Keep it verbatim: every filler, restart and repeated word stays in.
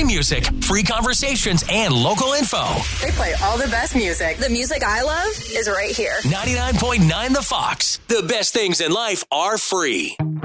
music, free conversations, and local info. They play all the best music. The music I love is right here. ninety-nine point nine The Fox. The best things in life are free.